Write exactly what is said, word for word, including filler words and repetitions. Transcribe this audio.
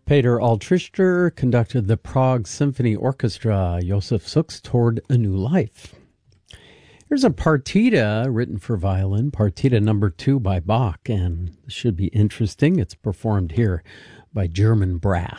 Peter Altrichter conducted the Prague Symphony Orchestra, Josef Suk's Toward a New Life. Here's a partita written for violin, partita number two by Bach, and this should be interesting. It's performed here by German brass.